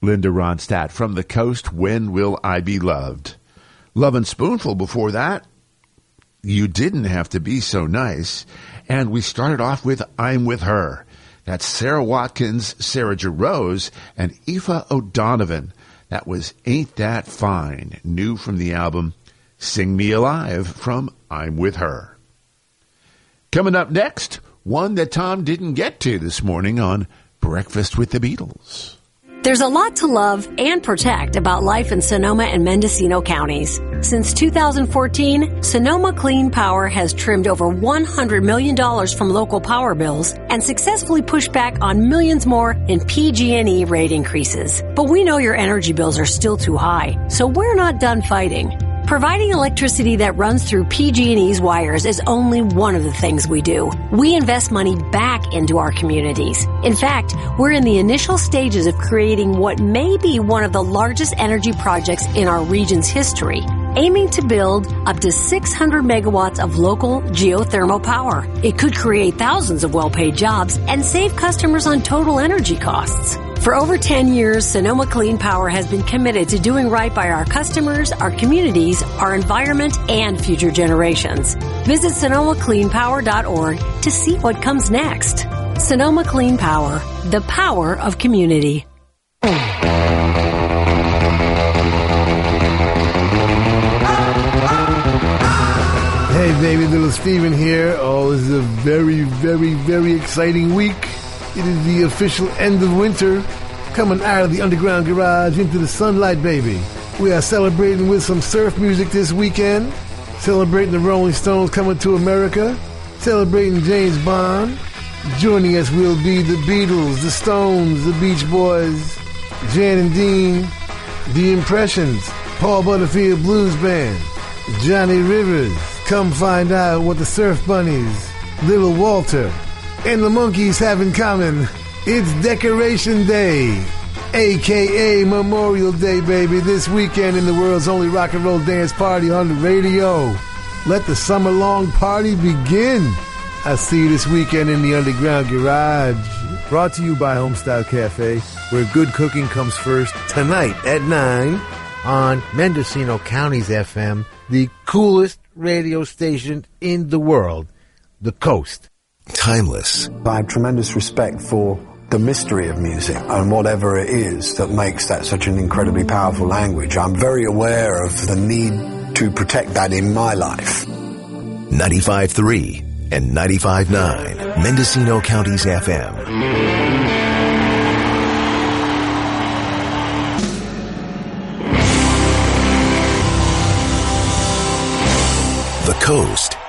Linda Ronstadt from the Coast, When Will I Be Loved? Lovin' Spoonful before that, You Didn't Have to Be So Nice. And we started off with I'm With Her. That's Sarah Watkins, Sarah Jarosz, and Aoife O'Donovan. That was Ain't That Fine, new from the album Sing Me Alive from I'm With Her. Coming up next, one that Tom didn't get to this morning on Breakfast with the Beatles. There's a lot to love and protect about life in Sonoma and Mendocino counties. Since 2014, Sonoma Clean Power has trimmed over $100 million from local power bills and successfully pushed back on millions more in PG&E rate increases. But we know your energy bills are still too high, so we're not done fighting. Providing electricity that runs through PG&E's wires is only one of the things we do. We invest money back into our communities. In fact, we're in the initial stages of creating what may be one of the largest energy projects in our region's history, aiming to build up to 600 megawatts of local geothermal power. It could create thousands of well-paid jobs and save customers on total energy costs. For over 10 years, Sonoma Clean Power has been committed to doing right by our customers, our communities, our environment, and future generations. Visit SonomaCleanPower.org to see what comes next. Sonoma Clean Power, the power of community. Hey, baby, little Steven here. Oh, this is a very, very, very exciting week. It is the official end of winter, coming out of the underground garage into the sunlight, baby. We are celebrating with some surf music this weekend, celebrating the Rolling Stones coming to America, celebrating James Bond. Joining us will be the Beatles, the Stones, the Beach Boys, Jan and Dean, The Impressions, Paul Butterfield Blues Band, Johnny Rivers. Come find out what the Surf Bunnies, Little Walter, and the Monkees have in common. It's Decoration Day, a.k.a. Memorial Day, baby, this weekend in the world's only rock and roll dance party on the radio. Let the summer-long party begin. I'll see you this weekend in the underground garage. Brought to you by Homestyle Cafe, where good cooking comes first, tonight at 9 on Mendocino County's FM, the coolest radio station in the world, The Coast. Timeless. I have tremendous respect for the mystery of music and whatever it is that makes that such an incredibly powerful language. I'm very aware of the need to protect that in my life. 95.3 and 95.9, Mendocino County's FM. The Coast